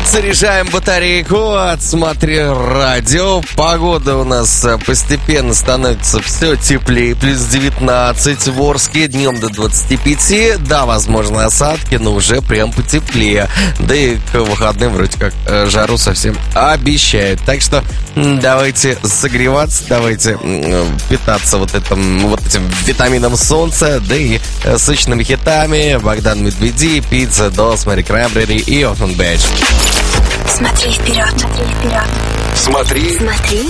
Заряжаем батарейку от «Смотри радио». Погода у нас постепенно становится все теплее. Плюс 19 в Орске, днем до 25. Да, возможно, осадки, но уже прям потеплее. Да и к выходным вроде как жару совсем обещают. Так что давайте согреваться, давайте питаться вот этим витамином солнца, да и сочными хитами. Богдан Медведи, Пицца, Долс, Мэри Краймбрери и Оффенбэч. Смотри вперед, смотри вперед. Смотри